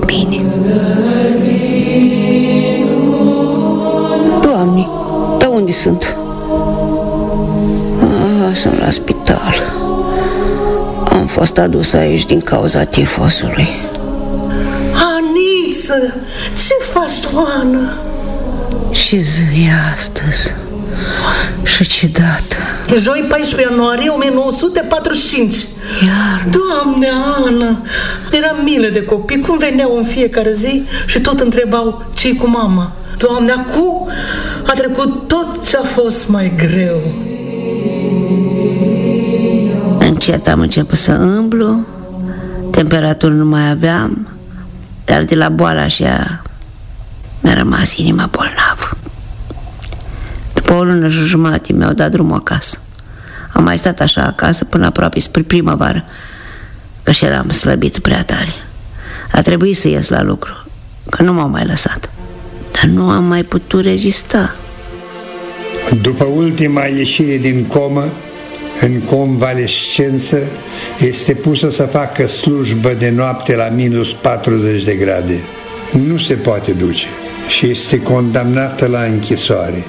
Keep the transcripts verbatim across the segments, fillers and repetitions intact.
mine. Doamne, dar unde sunt? Ah, sunt la spital. Am fost adus aici din cauza tifosului. Aniță, ce faci tu, Ana? Și zi astăzi. Și ce dată? Joi paisprezece ianuarie o mie nouă sute patruzeci și cinci. Iarnă. Doamne, Ana, era milă de copii, cum veneau în fiecare zi și tot întrebau ce-i cu mama. Doamne, acum a trecut tot ce a fost mai greu. Încet am început să îmblu, temperaturi nu mai aveam, dar de la boala așa mi-a rămas inima bolnavă. După o lună și jumătate mi-au dat drumul acasă. Am mai stat așa acasă până aproape spre primăvară, că și eram slăbit prea tare. A trebuit să ies la lucru, că nu m-au mai lăsat. Dar nu am mai putut rezista. După ultima ieșire din comă, în convalescență, este pusă să facă slujbă de noapte la minus patruzeci de grade. Nu se poate duce și este condamnată la închisoare.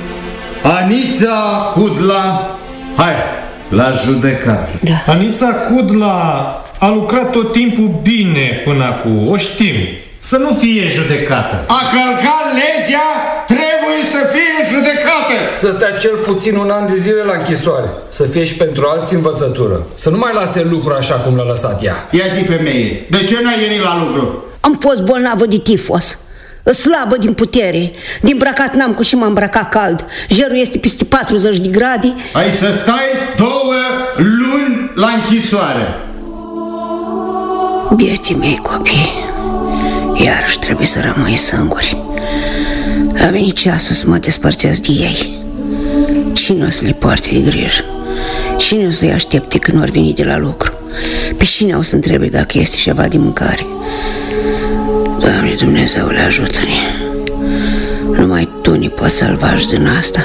Anița Cudla, hai, la judecată. Da. Anița Cudla a lucrat tot timpul bine până acum, o știm. Să nu fie judecată. A călcat legea, trebuie să fie judecată. Să stea cel puțin un an de zile la închisoare. Să fie și pentru alții învățătură. Să nu mai lase lucru așa cum l-a lăsat ea. Ia zi, femeie, de ce n-ai venit la lucru? Am fost bolnavă de tifos, slabă din putere. Din îmbrăcat n-am cu și m-am îmbrăcat cald. Jerul este peste patruzeci de grade. Ai să stai două luni la închisoare. Bieții mei copii, iarăși trebuie să rămâi singuri. A venit ceasul să mă despărțesc de ei. Cine o să le poarte de grijă? Cine o să-i aștepte când ori veni de la lucru? Pe cine o să întrebe dacă este ceva de mâncare? Doamne Dumnezeule, ajută-ne! Numai Tu ne poți salva și din asta.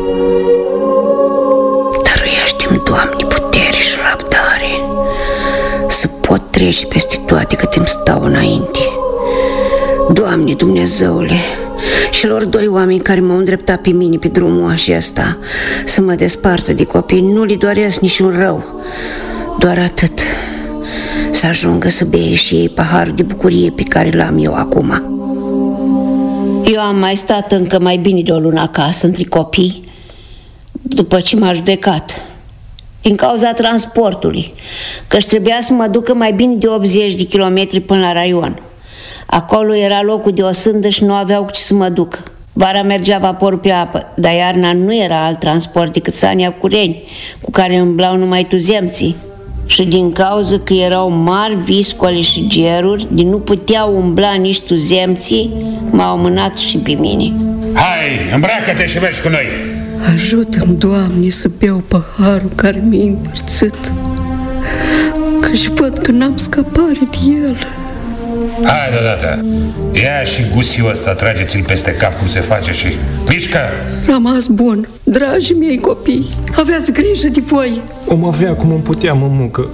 Dăruiește-mi, Doamne, putere și răbdare să pot trece peste toate cât îmi stau înainte. Doamne Dumnezeule, celor doi oameni care m-au îndreptat pe mine pe drumul acesta să mă despartă de copii, nu li doresc niciun rău, doar atât, să ajungă să beie și ei paharul de bucurie pe care l-am eu acum. Eu am mai stat încă mai bine de o lună acasă între copii după ce m-a judecat, din cauza transportului, că-și trebuia să mă ducă mai bine de optzeci de kilometri până la raion. Acolo era locul de o sândă și nu aveau cu ce să mă duc. Vara mergea vaporul pe apă, dar iarna nu era alt transport decât sania cureni, cu care îmblau numai tuzemții. Și din cauza că erau mari viscole și geruri, de nu puteau umbla nici tuzemții, m-au mânat și pe mine. Hai, îmbracă-te și mergi cu noi! Ajută-mi, Doamne, să beau paharul care mi-e împărțit, că și văd că n-am scăpare de el. Hai deodată, ia și gusiul ăsta, trageți-l peste cap cum se face și mișcă! Rămas bun, dragii mei copii, aveați grijă de voi. Om avea cum îmi puteam în muncă.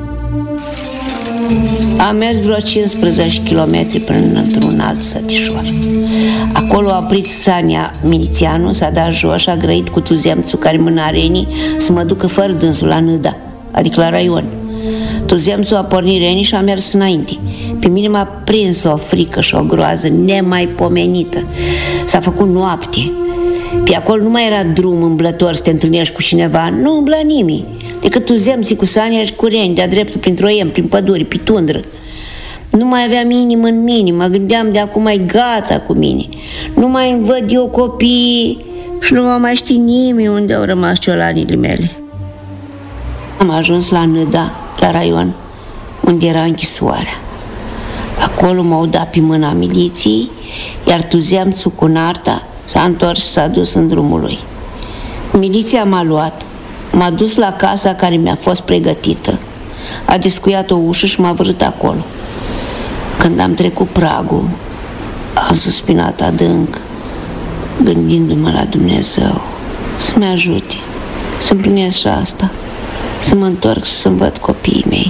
Am mers vreo cincisprezece kilometri până într-un alt sătișor. Acolo a oprit Sania milițianul, s-a dat jos și a grăit cu tuzemțul care mâna renii să mă ducă fără dânsul la Nâda, adică la raion. Tuzemțul a pornit renii și a mers înainte. Pe mine m-a prins o frică și o groază nemaipomenită. S-a făcut noapte. Pe acolo nu mai era drum îmblător să te întâlnești cu cineva, nu umblă nimeni, decât tuzemții cu Sania și cu reni, de-a dreptul prin Troiem, prin păduri, pe tundră. Nu mai aveam inimă în mine, mă gândeam de acum mai gata cu mine. Nu mai îmi văd eu copiii și nu mă mai știe nimeni unde au rămas ciolanile mele. Am ajuns la Nâda, la raion, unde era închisoarea. Acolo m-au dat pe mâna miliției, iar tuzemțul cu narta s-a întors și s-a dus în drumul lui. Miliția m-a luat, m-a dus la casa care mi-a fost pregătită, a descuiat o ușă și m-a vrut acolo. Când am trecut pragul, am suspinat adânc, gândindu-mă la Dumnezeu să-mi ajute, să împlinesc și asta, să mă întorc și să-mi văd copiii mei.